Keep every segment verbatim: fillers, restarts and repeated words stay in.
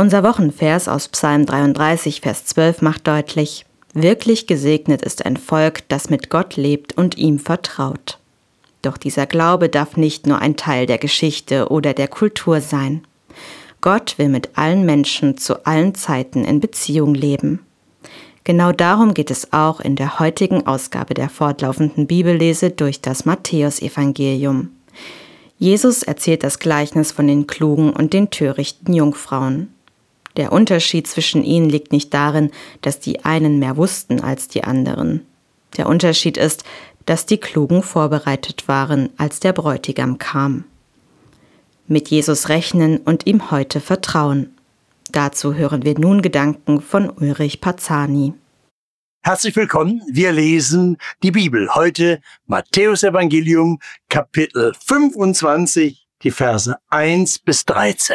Unser Wochenvers aus Psalm dreiunddreißig, Vers zwölf macht deutlich: Wirklich gesegnet ist ein Volk, das mit Gott lebt und ihm vertraut. Doch dieser Glaube darf nicht nur ein Teil der Geschichte oder der Kultur sein. Gott will mit allen Menschen zu allen Zeiten in Beziehung leben. Genau darum geht es auch in der heutigen Ausgabe der fortlaufenden Bibellese durch das Matthäusevangelium. Jesus erzählt das Gleichnis von den klugen und den törichten Jungfrauen. Der Unterschied zwischen ihnen liegt nicht darin, dass die einen mehr wussten als die anderen. Der Unterschied ist, dass die Klugen vorbereitet waren, als der Bräutigam kam. Mit Jesus rechnen und ihm heute vertrauen. Dazu hören wir nun Gedanken von Ulrich Parzani. Herzlich willkommen. Wir lesen die Bibel. Heute Matthäusevangelium, Kapitel fünfundzwanzig, die Verse eins bis dreizehn.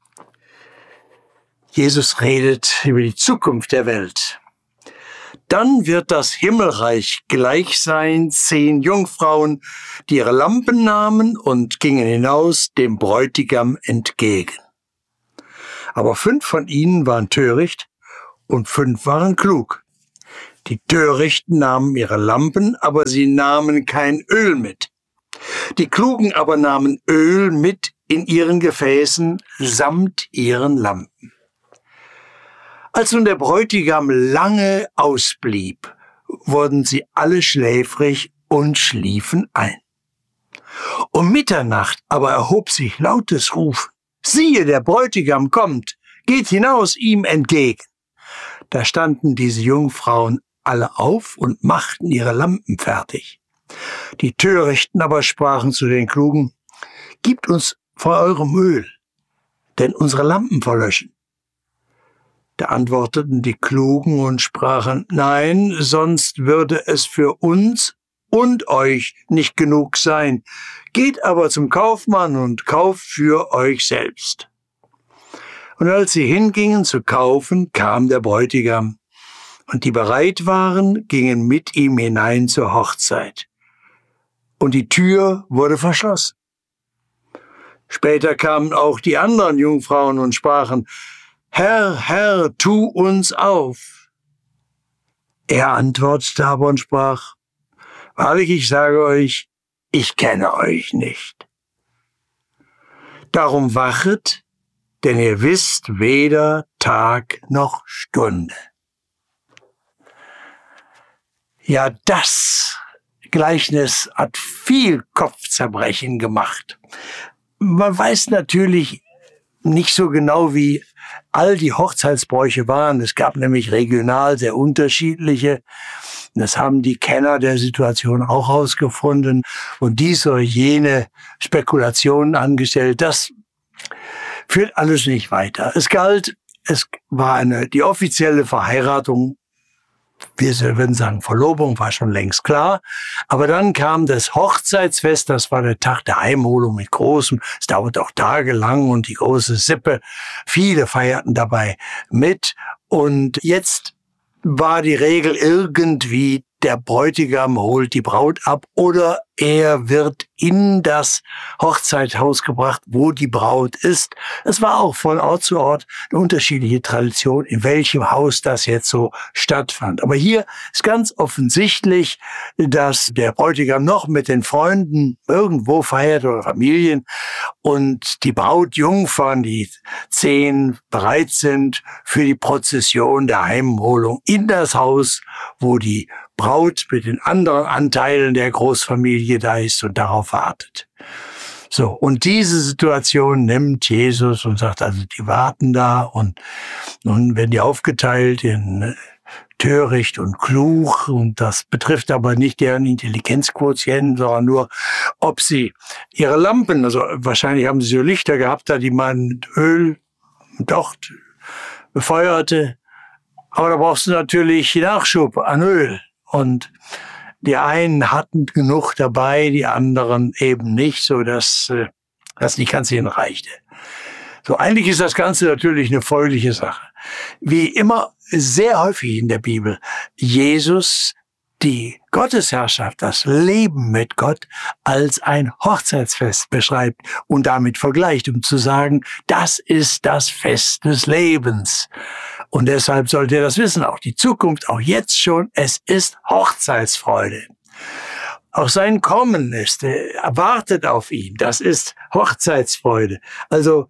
Jesus redet über die Zukunft der Welt. Dann wird das Himmelreich gleich sein zehn Jungfrauen, die ihre Lampen nahmen und gingen hinaus dem Bräutigam entgegen. Aber fünf von ihnen waren töricht und fünf waren klug. Die Törichten nahmen ihre Lampen, aber sie nahmen kein Öl mit. Die Klugen aber nahmen Öl mit in ihren Gefäßen samt ihren Lampen. Als nun der Bräutigam lange ausblieb, wurden sie alle schläfrig und schliefen ein. Um Mitternacht aber erhob sich lautes Rufen: Siehe, der Bräutigam kommt, geht hinaus ihm entgegen. Da standen diese Jungfrauen alle auf und machten ihre Lampen fertig. Die Törichten aber sprachen zu den Klugen: Gebt uns von eurem Öl, denn unsere Lampen verlöschen. Da antworteten die Klugen und sprachen: Nein, sonst würde es für uns und euch nicht genug sein. Geht aber zum Kaufmann und kauft für euch selbst. Und als sie hingingen zu kaufen, kam der Bräutigam. Und die bereit waren, gingen mit ihm hinein zur Hochzeit. Und die Tür wurde verschlossen. Später kamen auch die anderen Jungfrauen und sprachen: Herr, Herr, tu uns auf. Er antwortete aber und sprach: Wahrlich, ich sage euch, ich kenne euch nicht. Darum wachet, denn ihr wisst weder Tag noch Stunde. Ja, das Gleichnis hat viel Kopfzerbrechen gemacht. Man weiß natürlich nicht so genau, wie all die Hochzeitsbräuche waren. Es gab nämlich regional sehr unterschiedliche. Das haben die Kenner der Situation auch herausgefunden und dies oder jene Spekulationen angestellt. Das führt alles nicht weiter. Es galt, es war eine, die offizielle Verheiratung. Wir würden sagen, Verlobung war schon längst klar. Aber dann kam das Hochzeitsfest, das war der Tag der Heimholung mit Großem. Es dauert auch tagelang und die große Sippe. Viele feierten dabei mit. Und jetzt war die Regel irgendwie, der Bräutigam holt die Braut ab oder er wird in das Hochzeitshaus gebracht, wo die Braut ist. Es war auch von Ort zu Ort eine unterschiedliche Tradition, in welchem Haus das jetzt so stattfand. Aber hier ist ganz offensichtlich, dass der Bräutigam noch mit den Freunden irgendwo feiert oder Familien und die Brautjungfern, die zehn, bereit sind für die Prozession der Heimholung in das Haus, wo die Braut mit den anderen Anteilen der Großfamilie da ist und darauf wartet. So, und diese Situation nimmt Jesus und sagt, also die warten da und nun werden die aufgeteilt in töricht und klug und das betrifft aber nicht deren Intelligenzquotienten, sondern nur, ob sie ihre Lampen, also wahrscheinlich haben sie so Lichter gehabt, da die man mit Öl und Docht befeuerte, aber da brauchst du natürlich Nachschub an Öl. Und die einen hatten genug dabei, die anderen eben nicht, so dass äh, das nicht ganz hinreichte. So, eigentlich ist das Ganze natürlich eine folgliche Sache. Wie immer sehr häufig in der Bibel, Jesus die Gottesherrschaft, das Leben mit Gott als ein Hochzeitsfest beschreibt und damit vergleicht, um zu sagen, das ist das Fest des Lebens. Und deshalb sollt ihr das wissen, auch die Zukunft, auch jetzt schon, es ist Hochzeitsfreude. Auch sein Kommen ist, äh, erwartet auf ihn, das ist Hochzeitsfreude. Also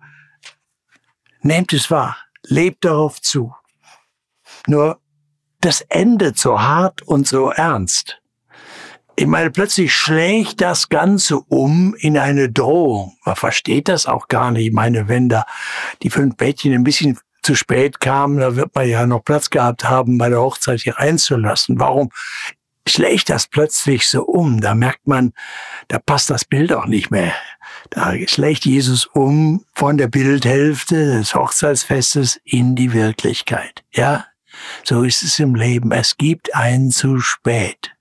nehmt es wahr, lebt darauf zu. Nur das endet so hart und so ernst. Ich meine, plötzlich schlägt das Ganze um in eine Drohung. Man versteht das auch gar nicht. Ich meine, wenn da die fünf Mädchen ein bisschen zu spät kamen, da wird man ja noch Platz gehabt haben, bei der Hochzeit hier reinzulassen. Warum schlägt das plötzlich so um? Da merkt man, da passt das Bild auch nicht mehr. Da schlägt Jesus um von der Bildhälfte des Hochzeitsfestes in die Wirklichkeit. Ja? So ist es im Leben. Es gibt einen zu spät.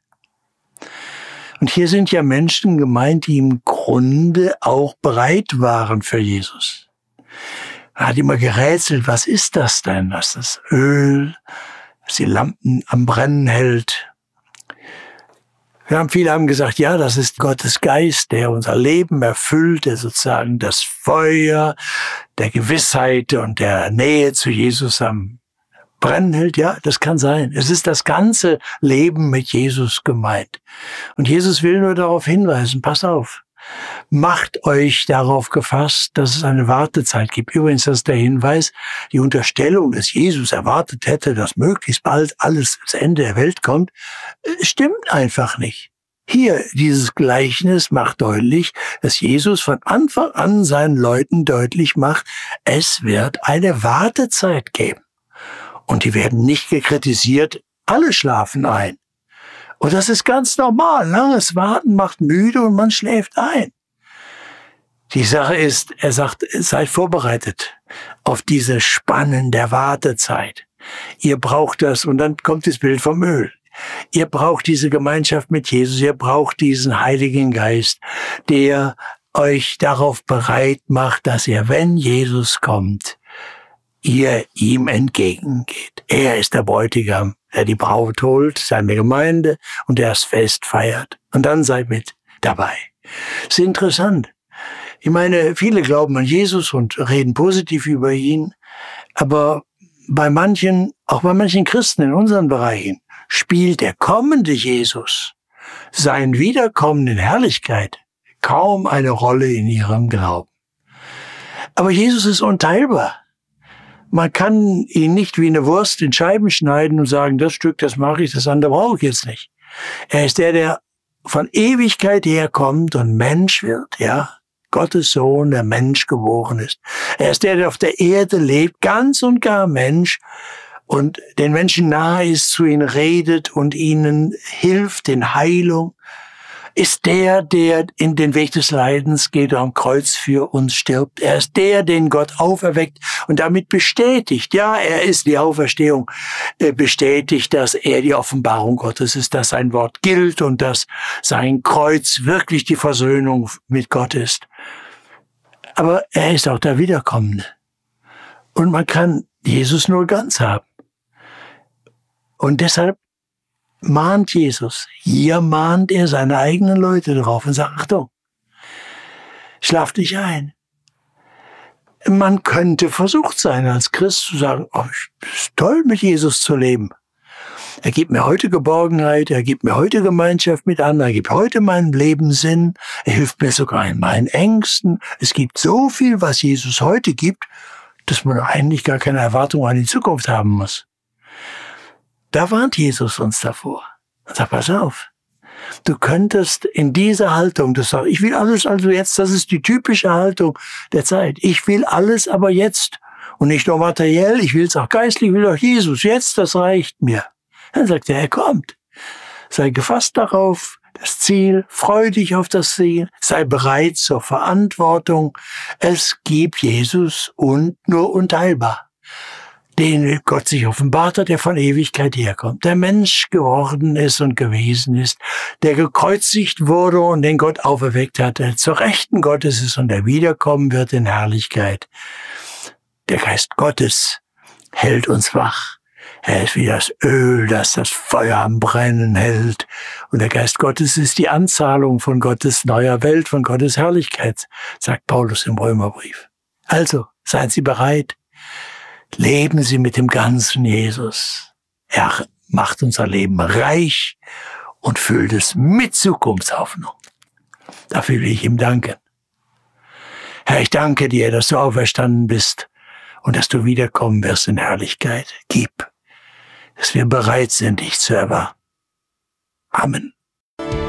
Und hier sind ja Menschen gemeint, die im Grunde auch bereit waren für Jesus. Er hat immer gerätselt, was ist das denn? Das ist das Öl, das die Lampen am Brennen hält. Wir haben, viele haben gesagt, ja, das ist Gottes Geist, der unser Leben erfüllt, der sozusagen das Feuer der Gewissheit und der Nähe zu Jesus am Brennen hält. Ja, das kann sein. Es ist das ganze Leben mit Jesus gemeint. Und Jesus will nur darauf hinweisen, pass auf, macht euch darauf gefasst, dass es eine Wartezeit gibt. Übrigens, das ist der Hinweis, die Unterstellung, dass Jesus erwartet hätte, dass möglichst bald alles das Ende der Welt kommt, stimmt einfach nicht. Hier, dieses Gleichnis macht deutlich, dass Jesus von Anfang an seinen Leuten deutlich macht, es wird eine Wartezeit geben. Und die werden nicht gekritisiert, alle schlafen ein. Und das ist ganz normal. Langes Warten macht müde und man schläft ein. Die Sache ist, er sagt, seid vorbereitet auf diese Spannen der Wartezeit. Ihr braucht das, und dann kommt das Bild vom Öl. Ihr braucht diese Gemeinschaft mit Jesus, ihr braucht diesen Heiligen Geist, der euch darauf bereit macht, dass ihr, wenn Jesus kommt, ihr ihm entgegengeht. Er ist der Bräutigam, der die Braut holt, seine Gemeinde, und der das Fest feiert. Und dann seid mit dabei. Das ist interessant. Ich meine, viele glauben an Jesus und reden positiv über ihn, aber bei manchen, auch bei manchen Christen in unseren Bereichen, spielt der kommende Jesus, sein Wiederkommen in Herrlichkeit, kaum eine Rolle in ihrem Glauben. Aber Jesus ist unteilbar. Man kann ihn nicht wie eine Wurst in Scheiben schneiden und sagen, das Stück, das mache ich, das andere brauche ich jetzt nicht. Er ist der, der von Ewigkeit her kommt und Mensch wird, ja. Gottes Sohn, der Mensch geboren ist. Er ist der, der auf der Erde lebt, ganz und gar Mensch, und den Menschen nahe ist, zu ihnen redet und ihnen hilft in Heilung. Ist der, der in den Weg des Leidens geht und am Kreuz für uns stirbt. Er ist der, den Gott auferweckt und damit bestätigt, ja, er ist die Auferstehung, bestätigt, dass er die Offenbarung Gottes ist, dass sein Wort gilt und dass sein Kreuz wirklich die Versöhnung mit Gott ist. Aber er ist auch der Wiederkommende. Und man kann Jesus nur ganz haben. Und deshalb mahnt Jesus, hier mahnt er seine eigenen Leute drauf und sagt, Achtung, schlaft nicht ein. Man könnte versucht sein, als Christ zu sagen, oh, es ist toll, mit Jesus zu leben. Er gibt mir heute Geborgenheit, er gibt mir heute Gemeinschaft mit anderen, er gibt heute meinem Leben Sinn, er hilft mir sogar in meinen Ängsten. Es gibt so viel, was Jesus heute gibt, dass man eigentlich gar keine Erwartung an die Zukunft haben muss. Da warnt Jesus uns davor. Und sagt, pass auf, du könntest in dieser Haltung, das sagt, ich will alles also jetzt, das ist die typische Haltung der Zeit. Ich will alles aber jetzt. Und nicht nur materiell, ich will es auch geistlich, ich will auch Jesus. Jetzt, das reicht mir. Dann sagt er, er kommt. Sei gefasst darauf, das Ziel, freu dich auf das Ziel, sei bereit zur Verantwortung. Es gibt Jesus und nur unteilbar, den Gott sich offenbart hat, der von Ewigkeit herkommt, der Mensch geworden ist und gewesen ist, der gekreuzigt wurde und den Gott auferweckt hat, der zur Rechten Gottes ist und der wiederkommen wird in Herrlichkeit. Der Geist Gottes hält uns wach. Er ist wie das Öl, das das Feuer am Brennen hält. Und der Geist Gottes ist die Anzahlung von Gottes neuer Welt, von Gottes Herrlichkeit, sagt Paulus im Römerbrief. Also, seien Sie bereit. Leben Sie mit dem ganzen Jesus. Er macht unser Leben reich und füllt es mit Zukunftshoffnung. Dafür will ich ihm danken. Herr, ich danke dir, dass du auferstanden bist und dass du wiederkommen wirst in Herrlichkeit. Gib, dass wir bereit sind, dich zu erwarten. Amen.